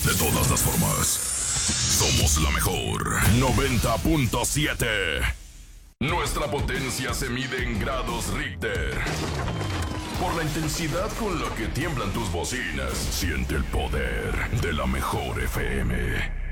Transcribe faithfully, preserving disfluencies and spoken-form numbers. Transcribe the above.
De todas las formas, somos la mejor. noventa punto siete. Nuestra potencia se mide en grados Richter. Por la intensidad con la que tiemblan tus bocinas, siente el poder de la mejor F M.